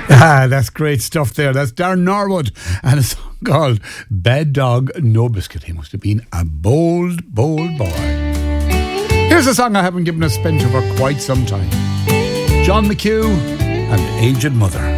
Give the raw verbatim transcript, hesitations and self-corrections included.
Ah, that's great stuff there. That's Darren Norwood and a song called Bad Dog, No Biscuit. He must have been a bold, bold boy. Here's a song I haven't given a spin to for quite some time. John McHugh and Aged Mother.